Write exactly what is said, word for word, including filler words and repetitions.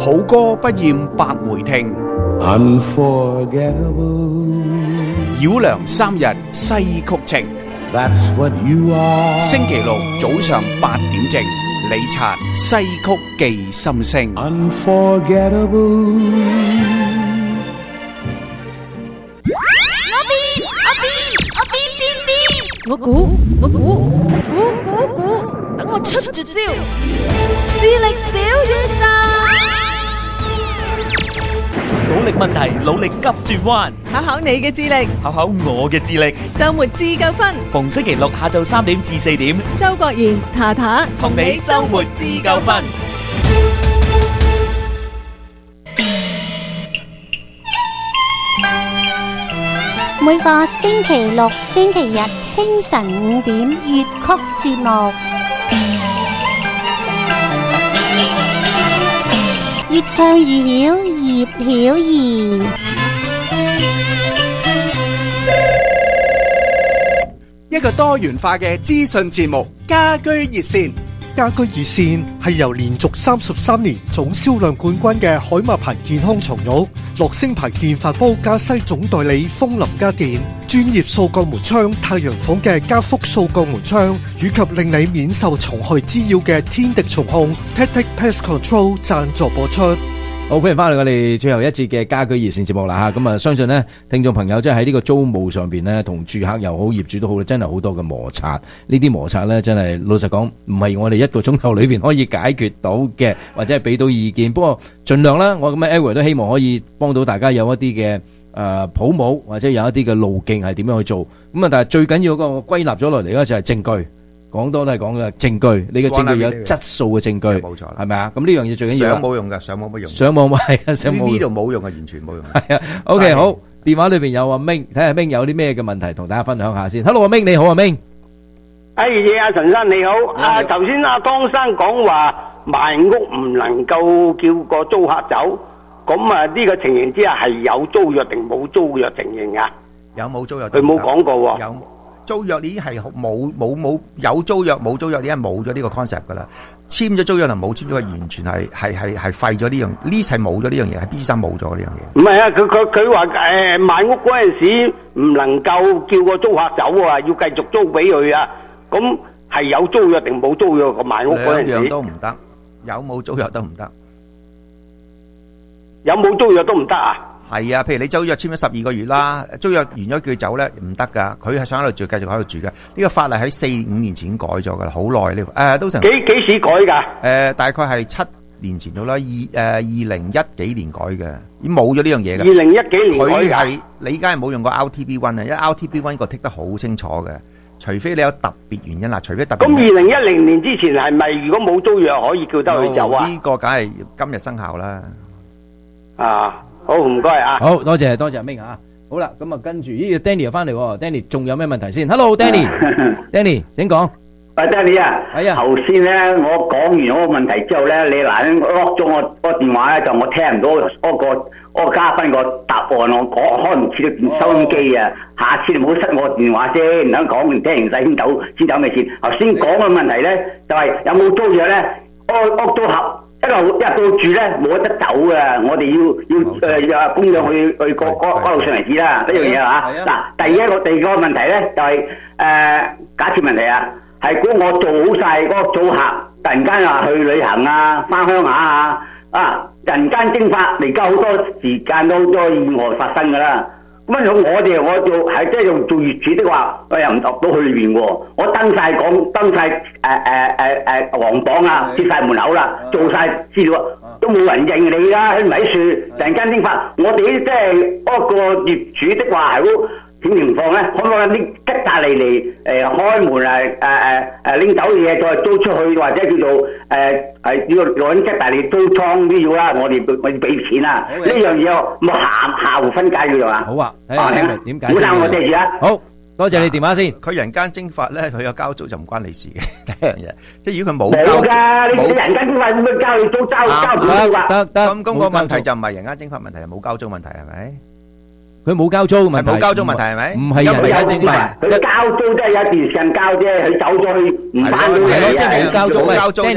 好歌不厭百回聽， Unforgettable. 繞梁三日西曲情。 That's what you are. 星期六早上八點正，李察西曲記心聲。 Unforgettable. 我估我估我估估估，等我出絕招，智力小宇宙。 努力問題，努力急轉彎， 考考你嘅智力， 考考我嘅智力。 周末自夠分， 逢星期六下晝三點至四點， 周國賢、塔塔同你周末自夠分。 每個星期六、星期日清晨五點粵曲節目，越唱越曉，葉曉儀。 一個多元化嘅資訊節目，家居熱線。 家居熱線係由連續三十三年總銷量冠軍嘅海馬牌健康床褥、樂聲牌電飯煲加西總代理風林家電、專業掃鋼門窗太陽房嘅加福掃鋼門窗，以及令你免受蟲害滋擾嘅天敵蟲控 Tactic Pest Control 贊助播出。 好，歡迎翻嚟我哋最後一節嘅家居熱線節目啦吓，咁啊相信呢聽眾朋友即係喺呢個租務上邊呢，同住客又好業主都好，真係好多嘅摩擦。呢啲摩擦呢，真係老實講唔係我哋一個鐘頭裏邊可以解決到嘅，或者係俾到意見。不過盡量啦，我咁嘅 Edward 都希望可以幫到大家有一啲嘅誒譜母，或者有一啲嘅路徑係點樣去做。咁啊，但係最緊要嗰個歸納咗落嚟咧就係證據。講多都係講嘅證據，你嘅證據有質素嘅證據， 冇錯啦， 係咪啊？咁呢樣嘢最緊要。 上冇用噶，上網冇用。 上網係啊，上網呢度冇用啊，完全冇用。 係啊 ，OK 好，電話裏邊有阿明，睇下阿明有啲咩嘅問題同大家分享下先。Hello，阿明你好，阿明。 哎嘢，阿陳生你好，啊頭先阿江生講話賣屋唔能夠叫個租客走，咁啊呢個情形之下係有租約定冇租約情形啊？ 有冇租約？ 佢冇講過喎。 有。租約已經係冇冇冇有租約冇租約，已經冇咗呢個 concept 噶啦。簽咗租約同冇簽咗，完全係係係係廢咗呢樣，呢係冇咗呢樣嘢，係 B 三冇咗呢樣嘢。 唔係啊，佢佢佢話誒賣屋嗰陣時唔能夠叫個租客走啊，要繼續租俾佢啊。咁係有租約定冇租約個賣屋嗰陣時？ 兩樣都唔得，有冇租約都唔得， 有冇租約都唔得啊？ 係啊，譬如你租約簽咗十二個月啦，租約完咗叫佢走咧，唔得噶，佢係想喺度住，繼續喺度住嘅。呢個法例喺四五年前已經改咗噶啦，好耐呢。誒，都成幾幾時改噶？ 誒，大概係七年前到啦，二誒二零一幾年改嘅，已經冇咗呢樣嘢嘅。 二零一幾年改佢係你而家係冇用過 R T B one 啊，因為 R T B one 個剔得好清楚嘅，除非你有特別原因啦，除非特別。 咁二零一零年之前係咪如果冇租約可以叫得佢走啊？ 呢個梗係今日生效啦。 啊！好唔該啊！ 好多謝多謝阿明啊！好啦，咁啊跟住呢個 Danny 又翻嚟喎 ，Danny 仲有咩問題先 ？Hello Danny，Danny 請講。 喂 Danny 啊， 係啊， 頭先咧我講完嗰個問題之後咧，你嗱 lock 咗我個電話咧，就我聽唔到嗰個嗰個嘉賓個答案，我講開唔切到電收音機啊！下次你唔好塞我電話先，唔等講完聽完晒先走先走咪先。頭先講嘅問題咧，就係有冇租約咧？屋屋租合。一路一到住咧冇得走嘅，我哋要要誒要供咗去去嗰嗰嗰度上嚟試啦，呢樣嘢啊嗱，第一個第二個問題咧就係、是、誒、呃、假設問題啊，係估我做好晒嗰個租客，突然間話去旅行啊，翻鄉下啊，啊人間蒸發，而家好多時間都好多意外發生噶啦。咁樣我哋我做係即係用做業主的話，我又唔入到去裏邊喎。我登晒講，登晒誒誒誒誒黃榜啊，貼晒門口啦，做晒資料，都冇人認你啦，喺咪樹人間蒸發。我哋即係嗰個業主的話係好點情況咧？可唔可以啲吉達嚟嚟誒開門誒誒誒誒拎走嘢再租出去，或者叫做誒係要攞啲吉達嚟租倉都要啦。我哋我要俾錢啊！呢樣嘢冇下下戶分解嘅嘛？ 好啊，睇下點解？ 唔好我借住啊！ 好多謝你電話先。 佢人間蒸發咧，佢有交租就唔關你事嘅。第一樣嘢，即係如果佢冇交冇㗎，你你人間蒸發咁樣交你租交交唔到㗎。 得得， 咁咁個問題就唔係人間蒸發問題，係冇交租問題係咪？ 佢冇交租問題， 冇交租問題係咪？ 唔係人間蒸發， 佢交租即係有一段時間交啫，佢走咗去唔翻到嚟， 即係冇交租。